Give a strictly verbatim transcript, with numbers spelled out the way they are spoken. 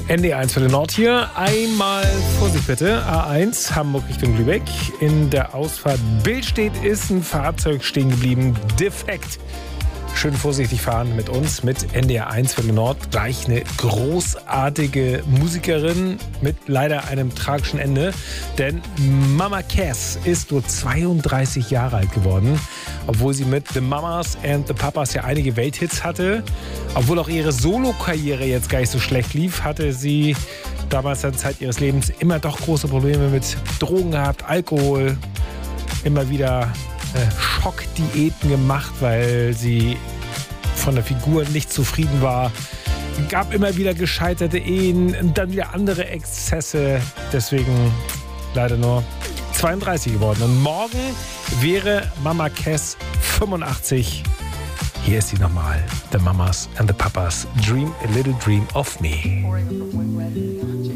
N D R eins für den Nord hier. Einmal Vorsicht bitte. A eins, Hamburg Richtung Lübeck. In der Ausfahrt Billstedt ist ein Fahrzeug stehen geblieben. Defekt. Schön vorsichtig fahren mit uns, mit N D R eins für den Nord. Gleich eine großartige Musikerin mit leider einem tragischen Ende. Denn Mama Cass ist nur zweiunddreißig Jahre alt geworden. Obwohl sie mit The Mamas and the Papas ja einige Welthits hatte. Obwohl auch ihre Solo-Karriere jetzt gar nicht so schlecht lief, hatte sie damals in der Zeit ihres Lebens immer doch große Probleme mit Drogen gehabt, Alkohol, immer wieder äh, Schockdiäten gemacht, weil sie von der Figur nicht zufrieden war. Gab immer wieder gescheiterte Ehen und dann wieder andere Exzesse. Deswegen leider nur zweiunddreißig geworden. Und morgen wäre Mama Cass fünfundachtzig. Hier ist sie nochmal. The Mamas and the Papas. Dream a little dream of me.